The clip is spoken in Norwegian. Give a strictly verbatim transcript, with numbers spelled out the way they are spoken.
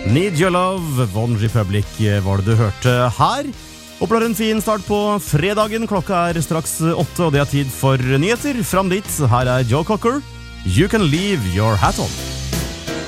Need Your Love, One Republic var det du hørte her. Opplar en fin start på fredagen. Klokka er straks åtte, og det er tid for nyheter. Fram dit, her er Joe Cocker. You Can Leave Your Hat On.